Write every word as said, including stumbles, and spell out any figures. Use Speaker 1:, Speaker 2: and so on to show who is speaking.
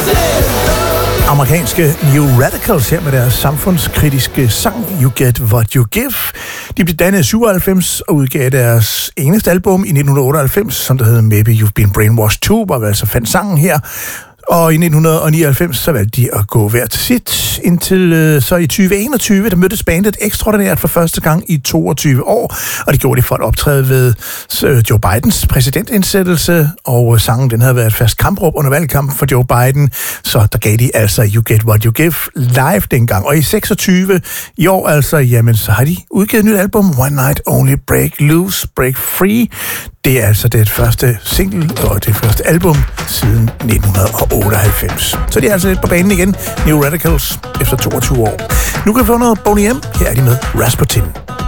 Speaker 1: Amerikanske New Radicals her med deres samfundskritiske sang You Get What You Give. De blev dannet i syvoghalvfems og udgav deres eneste album i nitten otteoghalvfems, som der hed Maybe You've Been Brainwashed Too, hvor vi altså fandt sangen her. Og i nitten nioghalvfems så valgte de at gå hver til sit, indtil øh, så i tyve enogtyve, der mødtes bandet ekstraordinært for første gang i toogtyve år, og det gjorde de for at optræde ved øh, Joe Bidens præsidentindsættelse, og øh, sangen den havde været et fast kampråb under valgkampen for Joe Biden, så der gav de altså You Get What You Give live dengang. Og i seksogtyve i år altså, jamen så har de udgivet et nyt album, One Night Only, Break Loose, Break Free. Det er altså det første single og det første album siden nitten otteoghalvfems. Så det er altså lidt på banen igen, New Radicals, efter toogtyve år. Nu kan vi få noget Boney M. Her er de med Rasputin.